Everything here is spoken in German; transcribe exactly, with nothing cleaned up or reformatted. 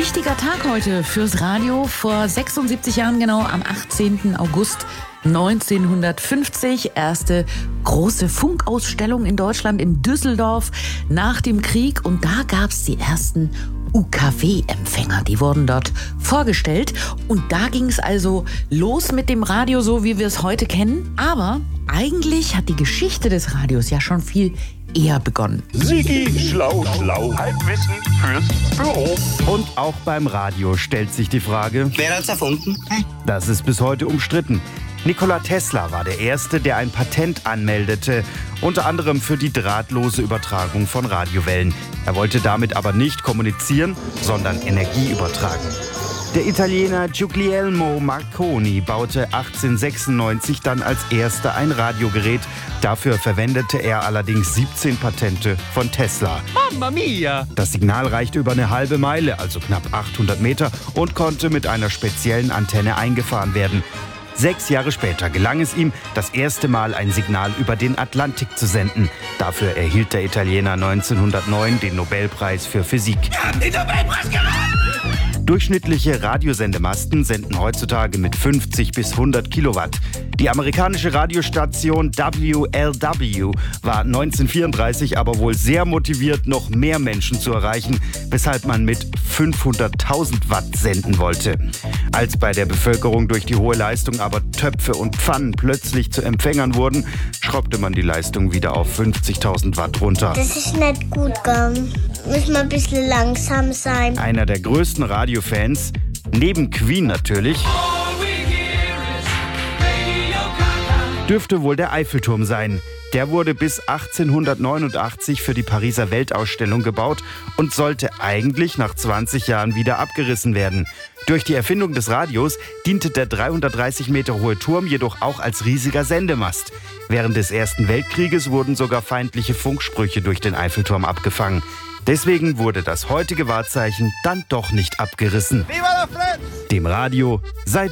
Wichtiger Tag heute fürs Radio. Vor sechsundsiebzig Jahren genau, am achtzehnten August neunzehnhundertfünfzig, erste große Funkausstellung in Deutschland, in Düsseldorf nach dem Krieg. Und da gab es die ersten U K W-Empfänger, die wurden dort vorgestellt. Und da ging es also los mit dem Radio, so wie wir es heute kennen. Aber eigentlich hat die Geschichte des Radios ja schon viel eher begonnen. Sigi, schlau, schlau, Halbwissen fürs Büro. Und auch beim Radio stellt sich die Frage, wer hat's erfunden? Hm? Das ist bis heute umstritten. Nikola Tesla war der Erste, der ein Patent anmeldete, unter anderem für die drahtlose Übertragung von Radiowellen. Er wollte damit aber nicht kommunizieren, sondern Energie übertragen. Der Italiener Guglielmo Marconi baute achtzehnhundertsechsundneunzig dann als erster ein Radiogerät. Dafür verwendete er allerdings siebzehn Patente von Tesla. Mamma mia! Das Signal reichte über eine halbe Meile, also knapp achthundert Meter, und konnte mit einer speziellen Antenne eingefahren werden. Sechs Jahre später gelang es ihm, das erste Mal ein Signal über den Atlantik zu senden. Dafür erhielt der Italiener neunzehnhundertneun den Nobelpreis für Physik. Wir haben den Nobelpreis gewonnen! Durchschnittliche Radiosendemasten senden heutzutage mit fünfzig bis hundert Kilowatt. Die amerikanische Radiostation W L W war neunzehnhundertvierunddreißig aber wohl sehr motiviert, noch mehr Menschen zu erreichen, weshalb man mit fünfhunderttausend Watt senden wollte. Als bei der Bevölkerung durch die hohe Leistung aber Töpfe und Pfannen plötzlich zu Empfängern wurden, schraubte man die Leistung wieder auf fünfzigtausend Watt runter. Das ist nicht gut gegangen. Muss mal ein bisschen langsam sein. Einer der größten Radiofans, neben Queen natürlich, dürfte wohl der Eiffelturm sein. Der wurde bis achtzehnhundertneunundachtzig für die Pariser Weltausstellung gebaut und sollte eigentlich nach zwanzig Jahren wieder abgerissen werden. Durch die Erfindung des Radios diente der dreihundertdreißig Meter hohe Turm jedoch auch als riesiger Sendemast. Während des Ersten Weltkrieges wurden sogar feindliche Funksprüche durch den Eiffelturm abgefangen. Deswegen wurde das heutige Wahrzeichen dann doch nicht abgerissen. Dem Radio sei Dank.